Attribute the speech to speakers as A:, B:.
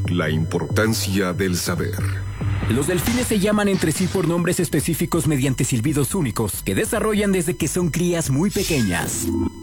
A: La importancia del saber.
B: Los delfines se llaman entre sí por nombres específicos mediante silbidos únicos que desarrollan desde que son crías muy pequeñas.